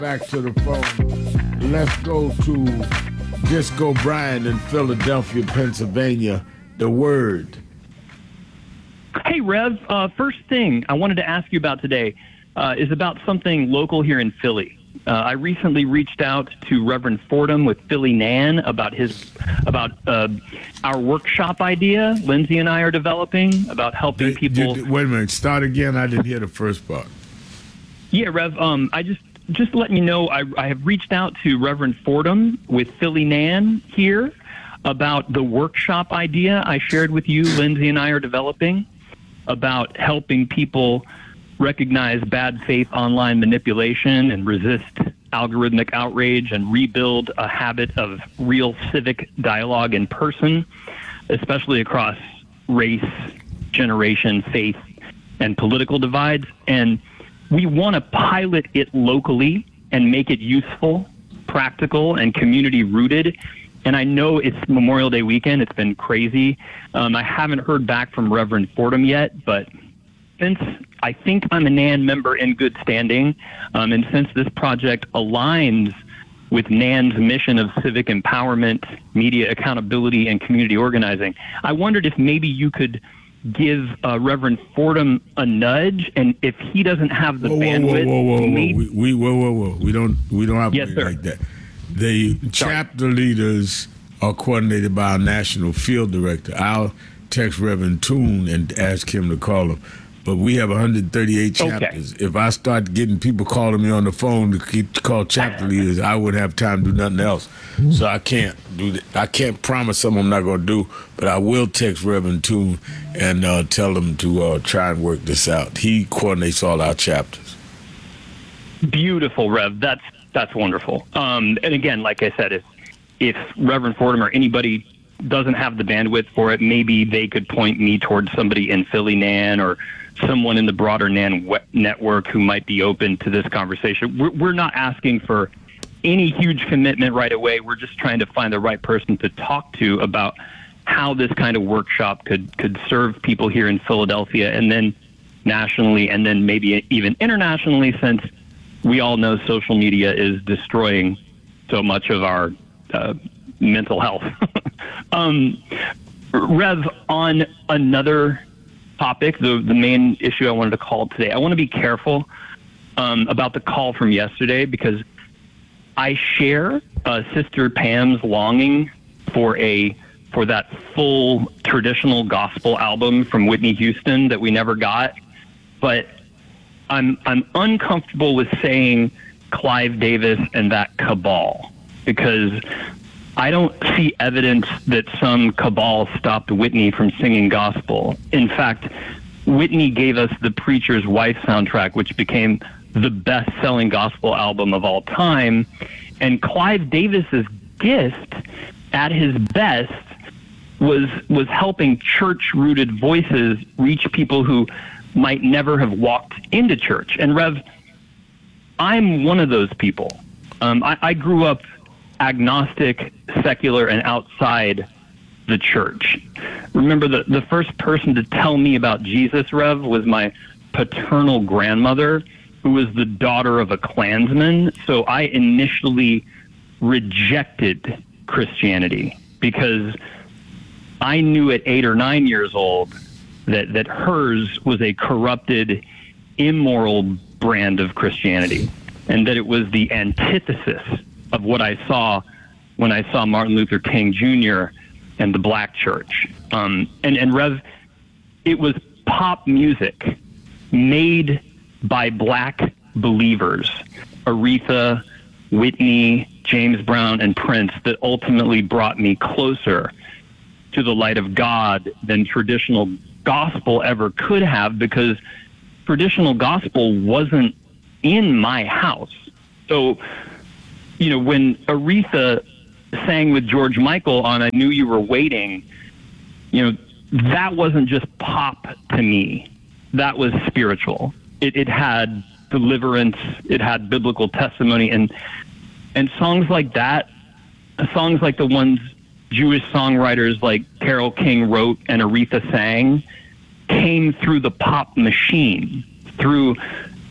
Back to the phone. Let's go to Disco Brian in Philadelphia, Pennsylvania. The Word. Hey, Rev. First thing I wanted to ask you about today is about something local here in Philly. I recently reached out to Reverend Fordham with Philly Nan about our workshop idea Lindsay and I are developing about helping people. Wait a minute. Start again. I didn't hear the first part. Yeah, Rev. Just letting you know, I have reached out to Reverend Fordham with Philly Nan here about the workshop idea I shared with you, Lindsay and I are developing, about helping people recognize bad faith online manipulation and resist algorithmic outrage and rebuild a habit of real civic dialogue in person, especially across race, generation, faith, and political divides. And we want to pilot it locally and make it useful, practical, and community-rooted. And I know it's Memorial Day weekend. It's been crazy. I haven't heard back from Reverend Fordham yet, but since I think I'm a NAN member in good standing, and since this project aligns with NAN's mission of civic empowerment, media accountability, and community organizing, I wondered if maybe you could give Reverend Fordham a nudge, and if he doesn't have the bandwidth. We don't operate like that. The chapter leaders are coordinated by our national field director. I'll text Reverend Toon and ask him to call him. But we have 138 chapters. Okay. If I start getting people calling me on the phone to call chapter leaders, I wouldn't have time to do nothing else. So I can't do that. I can't promise something I'm not going to do, but I will text Reverend Toon and tell him to try and work this out. He coordinates all our chapters. Beautiful, Rev. That's wonderful. And again, like I said, if Reverend Fordham or anybody doesn't have the bandwidth for it, maybe they could point me towards somebody in Philly NAN or someone in the broader NAN network who might be open to this conversation. We're not asking for any huge commitment right away. We're just trying to find the right person to talk to about how this kind of workshop could serve people here in Philadelphia and then nationally and then maybe even internationally, since we all know social media is destroying so much of our mental health. Rev, on another topic, the main issue I wanted to call today, I want to be careful about the call from yesterday because I share Sister Pam's longing for that full traditional gospel album from Whitney Houston that we never got, but I'm uncomfortable with saying Clive Davis and that cabal because I don't see evidence that some cabal stopped Whitney from singing gospel. In fact, Whitney gave us the Preacher's Wife soundtrack, which became the best-selling gospel album of all time. And Clive Davis's gift, at his best, was helping church-rooted voices reach people who might never have walked into church. And Rev, I'm one of those people. I grew up agnostic, secular, and outside the church. Remember, the first person to tell me about Jesus, Rev, was my paternal grandmother, who was the daughter of a Klansman. So I initially rejected Christianity because I knew at 8 or 9 years old that hers was a corrupted, immoral brand of Christianity, and that it was the antithesis of what I saw when I saw Martin Luther King Jr. and the Black Church. And Rev, it was pop music made by Black believers, Aretha, Whitney, James Brown, and Prince, that ultimately brought me closer to the light of God than traditional gospel ever could have, because traditional gospel wasn't in my house. So, you know, when Aretha sang with George Michael on I Knew You Were Waiting, you know, that wasn't just pop to me. That was spiritual. It had deliverance. It had biblical testimony. And songs like that, songs like the ones Jewish songwriters like Carole King wrote and Aretha sang, came through the pop machine, through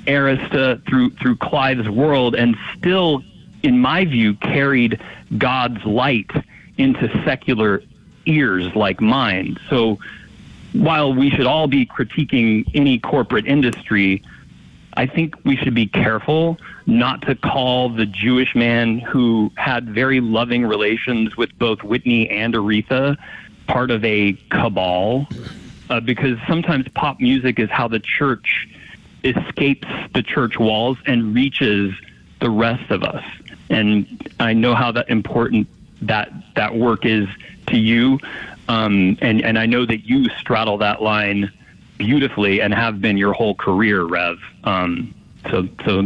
Arista, through Clive's world, and still, in my view, carried God's light into secular ears like mine. So while we should all be critiquing any corporate industry, I think we should be careful not to call the Jewish man who had very loving relations with both Whitney and Aretha part of a cabal, because sometimes pop music is how the church escapes the church walls and reaches the rest of us. And I know how that important that work is to you, and I know that you straddle that line beautifully and have been your whole career, Rev. So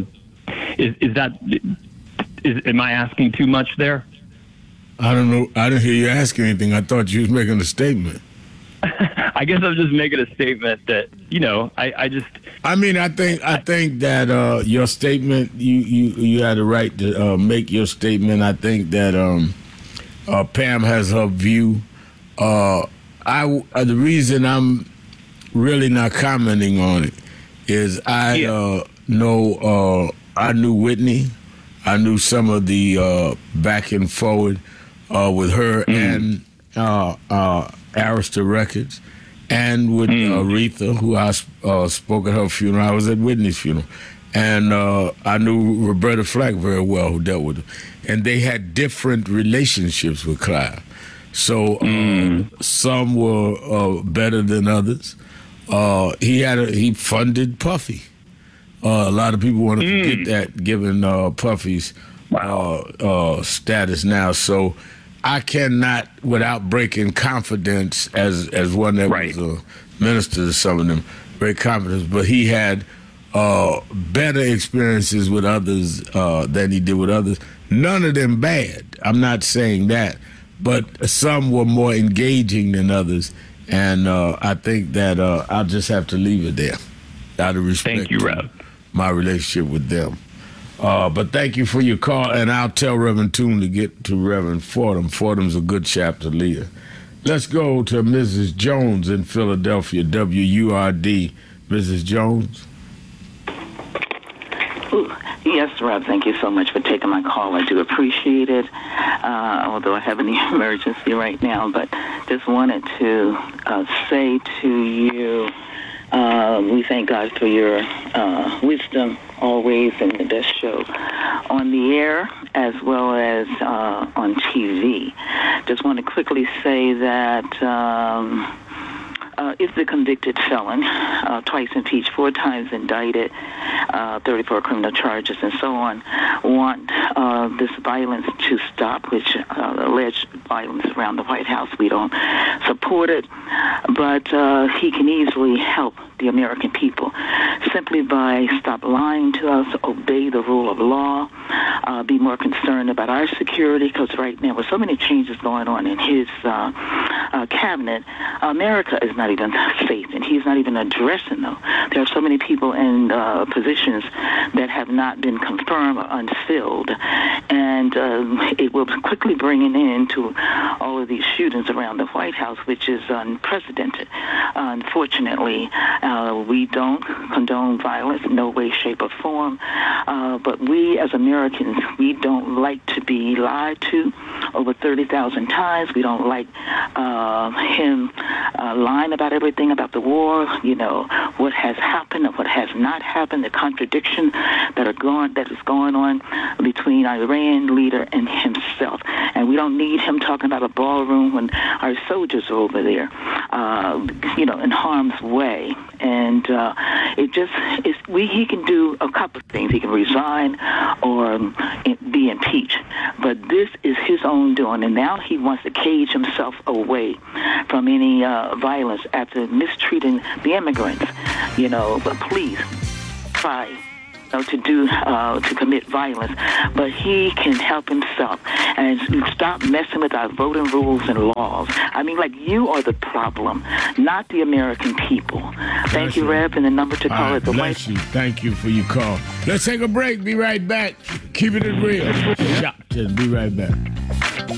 am I asking too much there? I don't know. I didn't hear you ask anything. I thought you was making a statement. I guess I'm just making a statement that, I think that your statement, you had a right to make your statement. I think that Pam has her view. The reason I'm really not commenting on it is I knew Whitney. I knew some of the back and forward with her and Arista Records, and with Aretha, who I spoke at her funeral. I was at Whitney's funeral. And I knew Roberta Flack very well, who dealt with her. And they had different relationships with Clive. So some were better than others. He funded Puffy. A lot of people want to forget that, given Puffy's status now. So I cannot, without breaking confidence, as one that was a minister to some of them, break confidence. But he had better experiences with others than he did with others. None of them bad. I'm not saying that. But some were more engaging than others. And I think that I'll just have to leave it there, out of respect. Thank you, Rev. My relationship with them. But thank you for your call, and I'll tell Reverend Toon to get to Reverend Fordham. Fordham's a good chapter leader. Let's go to Mrs. Jones in Philadelphia, WURD. Mrs. Jones? Yes, Rev, thank you so much for taking my call. I do appreciate it, although I have an emergency right now. But just wanted to say to you, we thank God for your wisdom always in the best show on the air as well as on TV. Just want to quickly say that is the convicted felon, twice impeached, 4 times indicted, 34 criminal charges, and so on, want this violence to stop, which alleged violence around the White House. We don't support it, but he can easily help the American people simply by stop lying to us, obey the rule of law, be more concerned about our security, because right now with so many changes going on in his cabinet, America is not even safe, and he's not even addressing them. There are so many people in positions that have not been confirmed or unfilled, and it will quickly bring an end to all of these shootings around the White House, which is unprecedented. Unfortunately, we don't condone violence in no way, shape, or form, but we as Americans, we don't like to be lied to over 30,000 times. We don't like him lying about everything about the war, what has happened and what has not happened, the contradiction that is going on between Iran leader and himself. And we don't need him talking about a ballroom when our soldiers are over there, in harm's way. And he can do a couple of things. He can resign or be impeached. But this is his own doing, and now he wants to cage himself away from any violence after mistreating the immigrants. But please try to commit violence, but he can help himself and stop messing with our voting rules and laws. You are the problem, not the American people. Thank you, Rev, and the number to call is the Bless you. Thank you for your call. Let's take a break. Be right back. Keep it real. Shop. Just be right back.